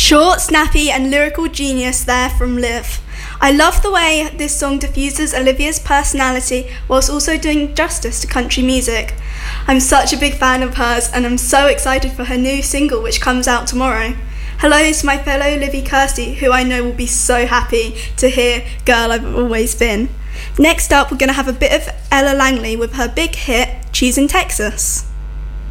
Short, snappy and lyrical genius there from Liv. I love the way this song diffuses Olivia's personality whilst also doing justice to country music. I'm such a big fan of hers and I'm so excited for her new single which comes out tomorrow. Hello to my fellow Livy Kirsty, who I know will be so happy to hear Girl I've Always Been. Next up, we're going to have a bit of Ella Langley with her big hit, Choosing Texas.